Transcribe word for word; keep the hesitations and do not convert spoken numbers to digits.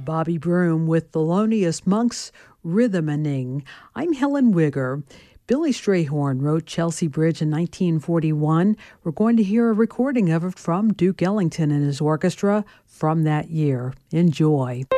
Bobby Broom with Thelonious Monk's Rhythmaning. I'm Helen Wigger. Billy Strayhorn wrote Chelsea Bridge in nineteen forty-one. We're going to hear a recording of it from Duke Ellington and his orchestra from that year. Enjoy.